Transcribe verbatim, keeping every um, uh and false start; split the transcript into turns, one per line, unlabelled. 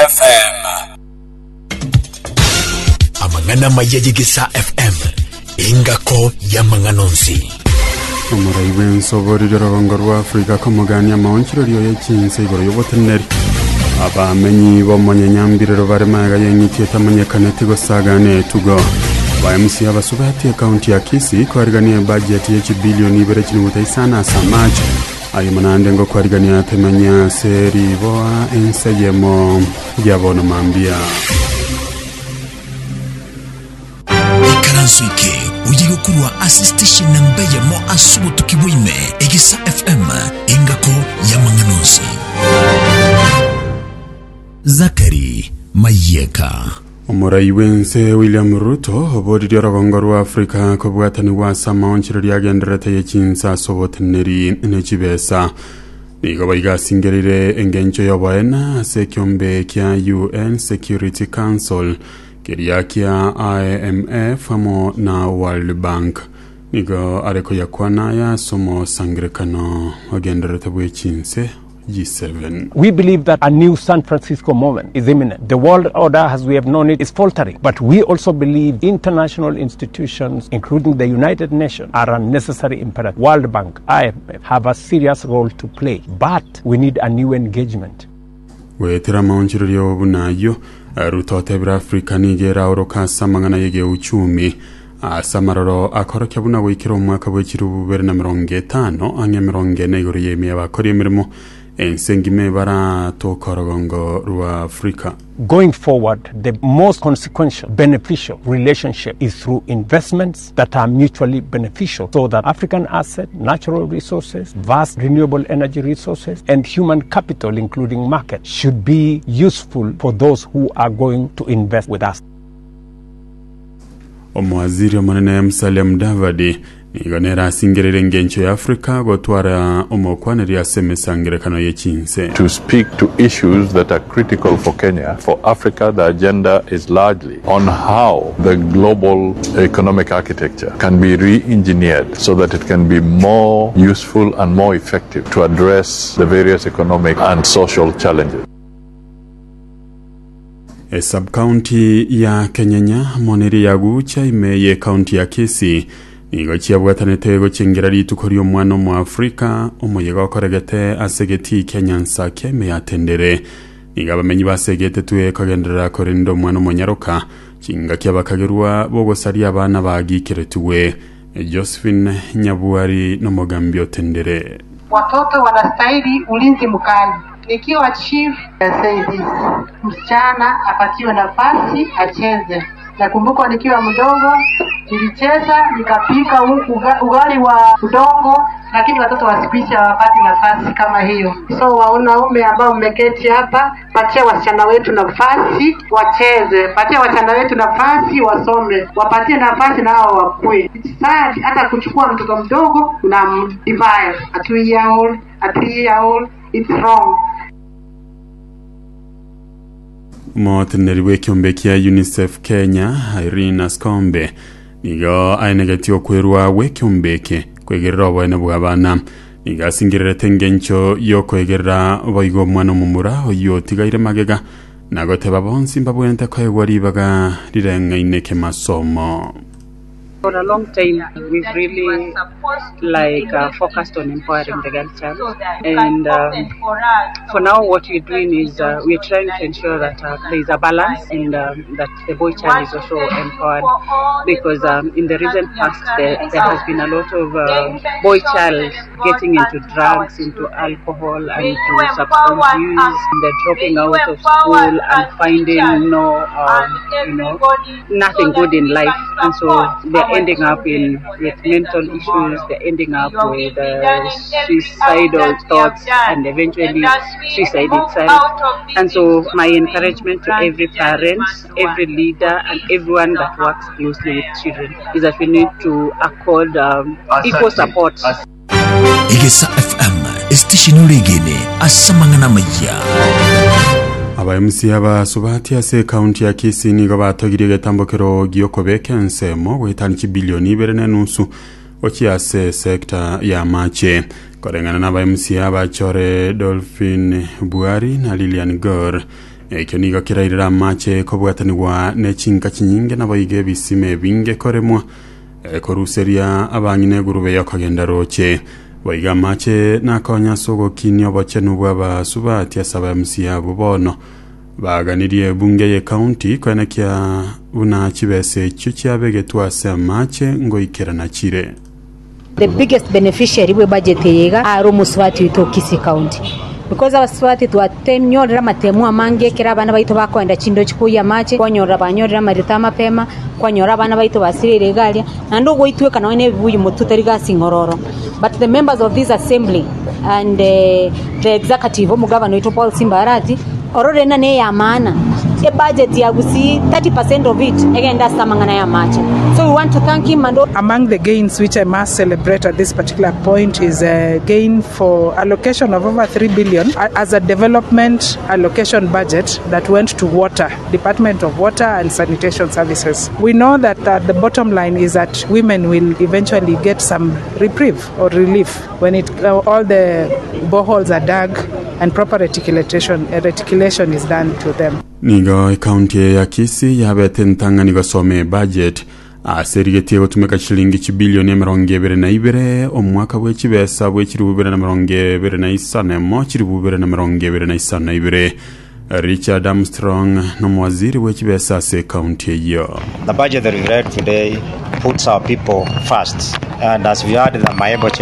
F M. Amangana mayaji Gisa F M. Ingako ya manganonzi.
Umuraiwe nsobori rorongorwa Afrika komuganya maonchiro ryo yachinse igoro yoboteneri. Abamenyi bomonyanyambirero baremaga yenyitye tamanyekane tigo sagane tugo. Ba M C abasubati account ya Kisi kwarigania budget ya bilioni ibere chinuutaisana samaje. Ayimanande ngo kwarigania temanya seri boa enseyemo yabono mambia.
Ikaransuike ujigo kurwa assistation nambeya mo asubu tukiwime Egisa F M ingako ya manganozi. Zakari Mayeka.
Umuraiwe nse William Ruto obodi rorongorwa Afrika kobwatani wasa maonchiro ryagenderete yechinsa soboteneri nechibesa. Nigo baiga singerire engencho yobaena sekyombe kya U N Security Council kiriakia I M F amo na World Bank. Nigo areko yakwana ya somo sangrekano agenderete bwechinse G seven.
We believe that a new San Francisco moment is imminent. The world order as we have known it is faltering. But we also believe international institutions, including the United Nations, are a necessary imperative. World Bank, I M F, have a serious role to play. But we need a new engagement.
Wetera maonchiro ryo bunayo Ruto tebra Afrika nigera oroka samangana yege uchumi. Asamaroro akora kyabuna wikiro mwaka bw'ekiru bubiri na mirongo itanu anya mirongo ine igoro yemi abakora imirimo ensengime bara tokorogongo rwa Afrika.
Going forward, the most consequential, beneficial relationship is through investments that are mutually beneficial so that African assets, natural resources, vast renewable energy resources, and human capital, including markets, should be useful for those who are going to invest with us.
Omwaziri omonene Musalia Mudavadi nigonera singerere ngencho ya Afrika gotwara omokwaneri asemesangerekano yechinse.
To speak to issues that are critical for Kenya. For Africa, the agenda is largely on how the global economic architecture can be re-engineered so that it can be more useful and more effective to address the various economic and social challenges.
E sub-county ya Kenyanya moneri ya gucha imeye county ya Kisi nigo chiabwatanete go chingera litukori omwana mu Afrika omoyega okoregete asegeti Kenyansa keme atendere niga bamenyi basegete tuye kagendera korendo mwana monyaroka chinga kyabakagerwa bogosari abana bagikeretuwe Josephine Nyabuari no Mogambio tendere.
Watoto wanastahili ulinzi mkali. Nikiwa chief say this, msichana apatiwe nafasi acheze. Nakumbuka nikiwa mdogo nilicheza nikapika ugali wa udongo, lakini watoto wasipisha wapati nafasi kama hiyo. So wanaume ambao mmeketi hapa, patia wasichana wetu nafasi wacheze, patia wasichana wetu nafasi wasome, wapatie nafasi nao wakue. Sasa hata kuchukua mtoto mdogo na divide a two year old, a three year old, it's wrong.
Moteneri wekyombe kya UNICEF Kenya Irene Askombe nigo ainegetio kwerwa wekyombeke kwegerera obwana bw'abana niga singirere tengencho yokwegerera boigo mwana mumura oyo tigaire magega nagoteba bonsi mbabwente kwegwaribaga rirengaine ke masomo.
For a long time, we've really like uh, focused on empowering the girl child, and um, for now, what we're doing is uh, we're trying to ensure that uh, there is a balance and um, that the boy child is also empowered. Because um, in the recent past, there, there has been a lot of uh, boy child getting into drugs, into alcohol, and into substance use. And they're dropping out of school and finding no, um, you know, nothing good in life, and so they're ending up in with mental issues. They're ending up with uh, suicidal thoughts and eventually suicide itself. And so my encouragement to every parent, every leader, and everyone that works closely with children is that we need to accord um, equal support.
Egisa F M station uregene asamangana maya.
Aba M C aba subati ase county ya Kisi nigo batogiriye getambokero giyokobeke nsemo wetanichi bilioni ibere nenusu ochiase sekta ya mache korengana na ba M C aba chore Dolphin Buari na Lilian Gore ekyo nigo kirairira mache kobwatanirwa nechinka chinyinge nabaige bisime binge koremwa koruseria abangine gurube yakagenda roche baiga mache nakonya sogo kinyo bochenu bwa subati asaba msia bubono baganirie bunge ye county kwena kya una chibese chuchya begetwa se mache ngoikera na chire.
The biggest beneficiary we budget yega aro muswati wito Kisii County because abaswati twatemnyorera matemu amange kera abana baito bakwenda chindo chikuya mache kwanyorera banyorera marita mapema kwanyora abana baito basirire galia nando goitwe kana wene buyu mututariga singororo. But the members of this assembly and uh, the executive omugabano ito Paul Simbarati orore na ne ya maana e budget ya Gusii thirty percent of it again that's samangana ya mache. So we want to thank him. And
among the gains which I must celebrate at this particular point is a gain for allocation of over three billion as a development allocation budget that went to water, Department of Water and Sanitation Services. We know that uh, the bottom line is that women will eventually get some reprieve or relief when it uh, all the boreholes are dug and proper reticulation, uh, reticulation is done to them.
Nigo county ya Kisii yabete ntanga nigo some budget aserigetie gutumika shilingi chibilioni mirongo ibiri na ibiri omwaka bw'ekibesa bw'ekiri bubiri na mirongo ibiri na isano mo kiri bubiri na mirongo ibiri na isano ibiri. Richard Armstrong nomwaziri w'ekibesa se county yo.
The budget that we read today puts our people first, and as we heard the Maebo